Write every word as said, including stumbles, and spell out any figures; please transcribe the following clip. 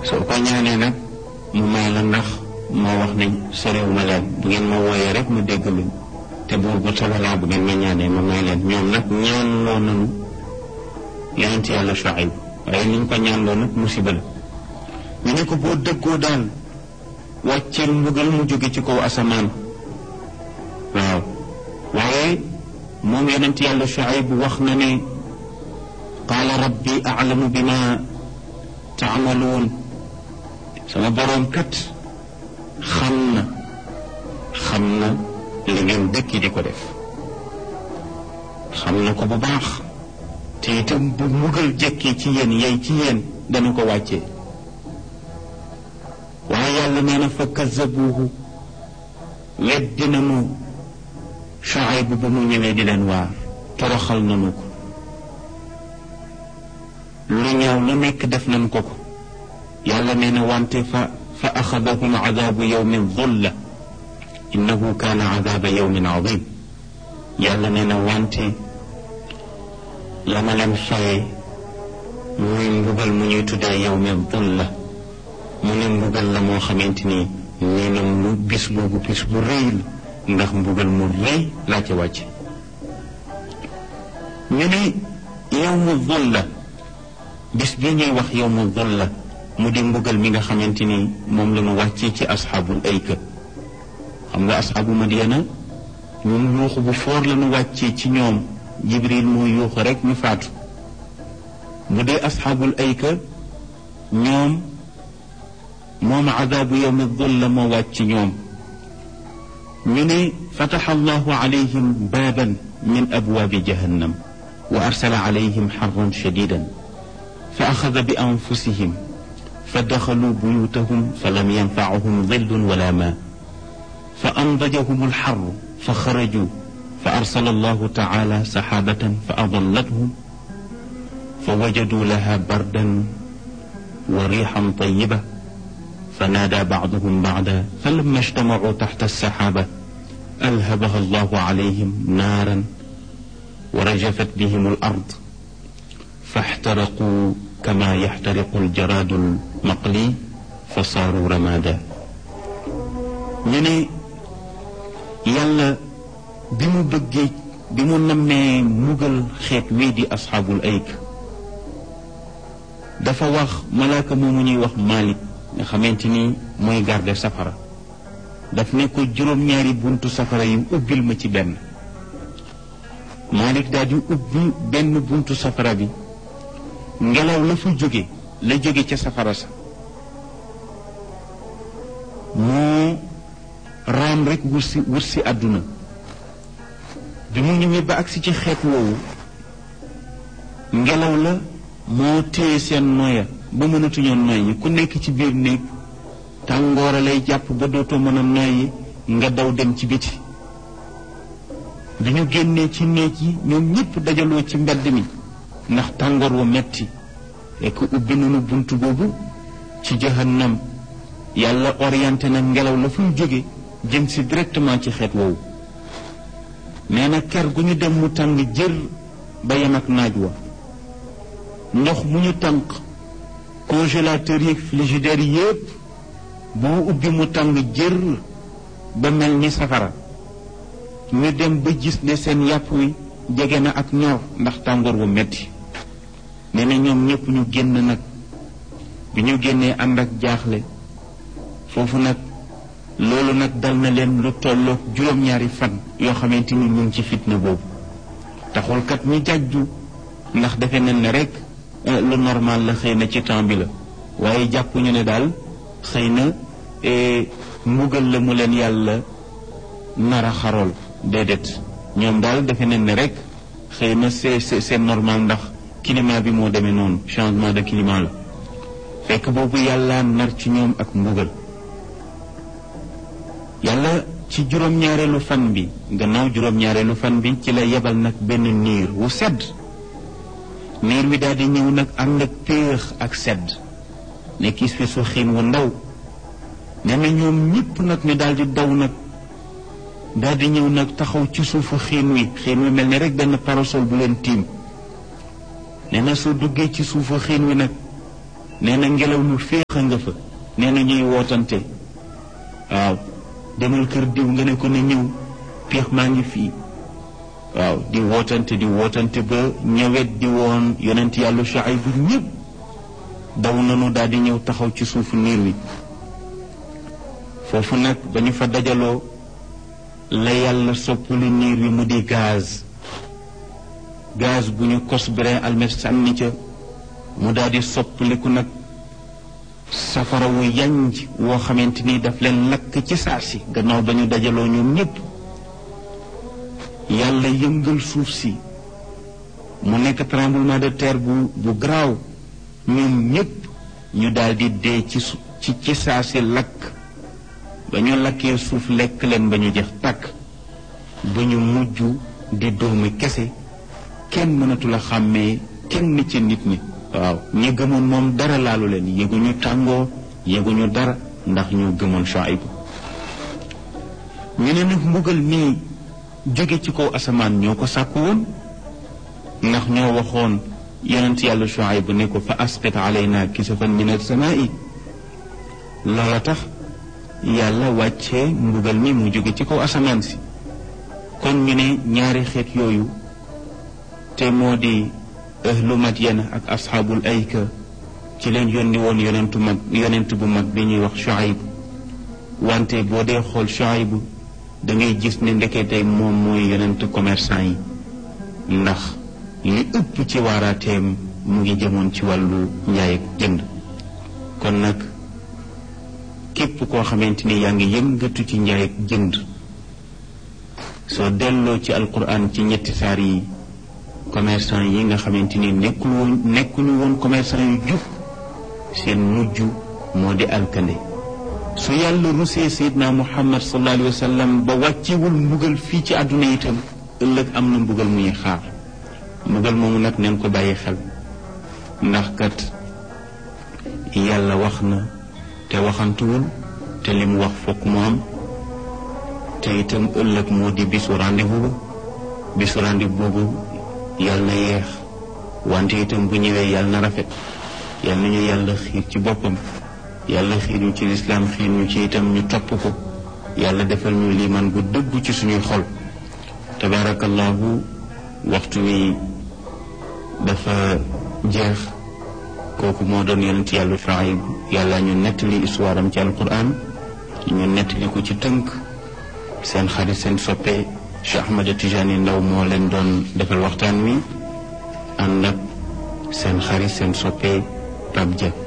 soo ko ñaanee nag mu may la ndax moo wax ne sorewu ma leen bu ngeen ma wooyee rek mu dégg lu te buur bu tabalaa bu ngeen ma ñaanee ma may leen ñoom nag ñaan loo nanu yonent yàlla Shuayb waaye ni ñu ko ñaan loo nag musiba la ñu ne ko boo dëggoo daal wàcceel mbugal mu jóge ci kaw asamaan waaw waaye moom yonent yàlla Shuayb wax na ne qaala rabbi a'lamu bima taamaluun sama boroom kat xam na xam na li ngeen dëkki di ko def xam na ko bu baax te itam bu mbugal jekkee ci yéen yey ci yéen dana ko wàccee waaye yàlla nee na fa kazzabuuhu weddi nanu Shuayb bu mu ñëwee di leen waar toroxal nanu ko lu ñaaw lu nekk def nañ ko ko yàlla nee na wante fa fa axadahum adabu yawmin dulla innahu kaana adaba yawmin adim yàlla nee na wante la ma leen faye muy mbugal mu ñuy tuddee yawmin dulla mu ne mbugal la moo xamante ni nee na mu bis boobu bis bu rëy la ndax mbugal mu rëy laa ca wàcc ñu ne yawmu dulla bis bi ñuy wax yawmu dulla mu di mbugal mi nga xamante ni moom la ñu wàccee ci asxaabul ayka xam nga asxaabu Madiana ñun yuuxu bu foor la ñu wàccee ci ñoom Jibril moo yuuxu rek ñu faatu bu dee asxaabul ayka ñoom moom adaabu yawmi dulla moo wàcc ci ñoom ñu ne fataxa allahu alayhim baaban min abwaabi jahannam wa arsala alayhim xarran shadidan fa axada bi anfusihim fa daxalu buyutahum fa lam yanfacahum dillun wala maa fa andajahum alxarru fa xaraju fa arsala allahu taala saxaabatan fa adallathum fa wajadu laha bardan wa riixan tayiba fa naadaa bacduhum bacdan fa lamma ijtamacuu taxta alsaxaaba alhabaha allahu calayhim naaran wa rajafat bihim alard fa ixtaraquu kama yaxtariqu aljaraadu almaqli fa saaru ramada ñu ne yàlla bi mu bëggee bi mu nammee mugal xeet wii di asxaabul ayk dafa wax malaaka moomu ñuy wax Malik nga xamante ni mooy garde safara daf ne ko juróom-ñaari buntu safara yi ubbil ma ci benn Malik daal di ubbi benn buntu safara bi ngelaw la fa jóge la jóge ca safara sa moo raam rek wut si wut si àdduna bi mu ñëwee ba agsi ci xeet woowu ngelaw la moo téye seen noya ba mënatuñoo noyyi ku nekk ci biir néeg tàngoora lay jàpp ba dootoo mën a noyyi nga daw dem ci biti bi ñu génnee ci néeg yi ñoom ñëpp dajaloo ci mbedd mi ndax tàngoor wa metti ek ubbi nañu bunt boobu ci jahannam yàlla orienté na ngelaw la fu mu jóge jëm si directement ci xeet woowu nee na ker gu ñu dem mu tàng jër ba yem ak naaj wa ndox mu ñu tànk congélateur yi frigidaire yépp boo ubbi mu tàng jër ba mel ni safara ñu dem ba gis ne seen yàpp wi jege na ak ñor ndax tàngoor wu metti nee na ñoom ñëpp ñu génn nag bi ñu génnee ànd ak jaaxle foofu nag loolu nag dal na leen lu tolloog juróom-ñaari fan yoo xamante ni ñu ngi ci fitna boobu taxul kat ñu jàjju ndax defe nañ ne rek lu normal la xëy na ci temps bi la waaye jàpp ñu ne daal xëy na mbugal la mu leen yàlla nar a xarool déedéet ñoom daal defe nañ ne rek xëy na c'est c'est normal ndax climat bi moo demee noonu changement de climat la fekk boobu yàlla nar ci ñoom ak mbugal yàlla ci juróom-ñaareelu fan bi gannaaw juróom-ñaareelu fan bi ci la yebal nag benn niir wu sedd niir wi daal di ñëw nag ànd ak péex ak sedd nekk espèce su xiin wu ndaw nee na ñoom ñëpp nag ñu daal di daw nag daal di ñëw nag taxaw ci suufu xiin wi xiin wi mel ni rek benn parasol bu leen tiim nee na soo duggee ci suufu xiin wi nag nee na ngelaw lu féex nga fa nee na ñuy wootante waaw demal kër diw nga ne ko ne ñëw péex maa ngi fii waaw di wootante di wootante ba ñëwet di woon yonent yàlla Shuayb bu ñëpp daw nanu daal di ñëw taxaw ci suufu niir wi foofu nag ba ñu fa dajaloo la yàlla soppali niir wi mu di gaz gaz bu ñu kos brin almet sànni ca mu daal di soppaliku nag safara wu yanj woo xamante ni daf leen lakk ci saa si gannaaw ba ñu dajaloo ñoom ñëpp yàlla yëngal suuf si mu nekk tremblement de terre bu bu garaaw ñoom ñëpp ñu daal di dee ci ci ci saa si lakk ba ñu lakkee suuf lekk leen ba ñu jeex tàkk ba ñu mujj di doomi kese kenn mënatu la xàmmee kenn ci nit ñi waaw ñi gëmoon moom dara laalu leen yëguñu tàngoo yëguñu dara ndax ñu gëmoon Shuayb ñu ne nag mbugal nii jóge ci kaw asamaan ñoo ko sàkku woon ndax ñoo waxoon yonent yàlla Shuayb ne ko fa asqit alayna kisafan min as-samaa'i loola tax yàlla wàccee mbugal mi mu jóge ci kaw asamaan si kon ñu ne ñaari xeet yooyu te moo di ahlu Madyan ak asxaabul ayka ci leen yónni woon yonentu mag yonent bu mag bi ñuy wax Shuayb wante boo dee xool Shuayb da ngay gis ne ndekete moom mooy yonent commerçant yi ndax li ëpp ci waaraateem mu ngi jëmoon ci wàllu njaay ak jënd kon nag képp koo xamante ni yaa ngi yëngatu ci njaay ak jënd soo delloo ci alquran ci ñetti saar yi commerçant yi nga xamante ni nekkul woon nekkuñu woon commerçant yu jub seen mujj moo di alkande su yàlla rusee sayidna muhammad sallallahu alayhi wa sallam ba wàccewul mbugal fii ci àdduna itam ëllëg am na mbugal muy xaar mbugal moomu nag neen ko bàyyi xel ndax kat yàlla wax na te waxantuwul te li mu wax fokk mu am te itam ëllëg moo di bisu rendez-vous ba bisu rendez-vous boobu yàlla na yeex wante itam bu ñëwee yàlla na rafet yàlla na ñu yàlla xiir ci boppam yàlla xiir ñu ci lislaam xiir ñu ci itam ñu topp ko yàlla defal ñu liimaan bu dëggu ci suñuy xol tabaarakallahu waxtu wi dafa jeex kooku moo doon yonent yàlla Shuayb yàlla ñu nettali histoire am ci alquran ñu nettali ko ci tënk seen xarit seen soppe Cheikh Ahmed Tidiane Ndaw moo leen doon defal waxtaan wi ànd ak seen xarit seen soppe Pape Dia